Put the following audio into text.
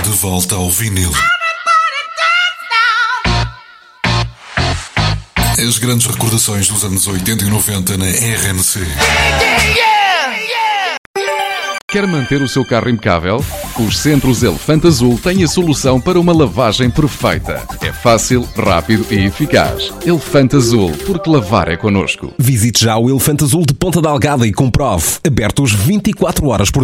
De volta ao vinil. As grandes recordações dos anos 80 e 90 na RMC. Quer manter o seu carro impecável? Os Centros Elefante Azul têm a solução para uma lavagem perfeita. É fácil, rápido e eficaz. Elefante Azul, porque lavar é connosco. Visite já o Elefante Azul de Ponta Delgada e comprove. Abertos 24 horas por